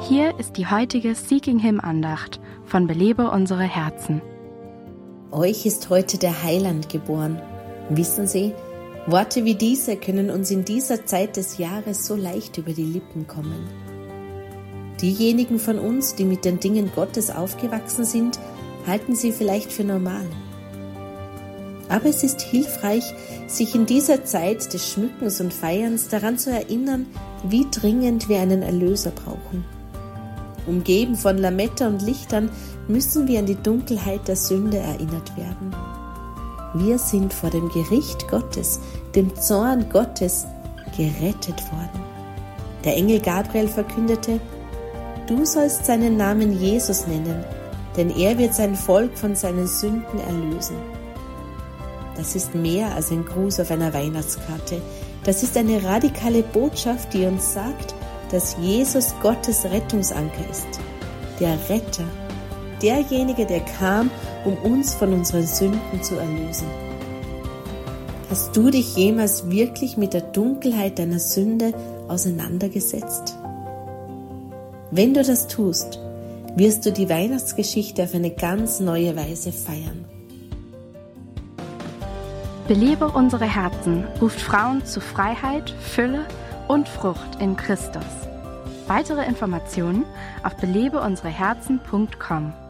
Hier ist die heutige Seeking Him Andacht von Belebe unsere Herzen. Euch ist heute der Heiland geboren. Wissen Sie, Worte wie diese können uns in dieser Zeit des Jahres so leicht über die Lippen kommen. Diejenigen von uns, die mit den Dingen Gottes aufgewachsen sind, halten sie vielleicht für normal. Aber es ist hilfreich, sich in dieser Zeit des Schmückens und Feierns daran zu erinnern, wie dringend wir einen Erlöser brauchen. Umgeben von Lametta und Lichtern müssen wir an die Dunkelheit der Sünde erinnert werden. Wir sind vor dem Gericht Gottes, dem Zorn Gottes, gerettet worden. Der Engel Gabriel verkündete: Du sollst seinen Namen Jesus nennen, denn er wird sein Volk von seinen Sünden erlösen. Das ist mehr als ein Gruß auf einer Weihnachtskarte. Das ist eine radikale Botschaft, die uns sagt, dass Jesus Gottes Rettungsanker ist. Der Retter, derjenige, der kam, um uns von unseren Sünden zu erlösen. Hast du dich jemals wirklich mit der Dunkelheit deiner Sünde auseinandergesetzt? Wenn du das tust, wirst du die Weihnachtsgeschichte auf eine ganz neue Weise feiern. Belebe unsere Herzen ruft Frauen zu Freiheit, Fülle und Frucht in Christus. Weitere Informationen auf belebeunsereherzen.com.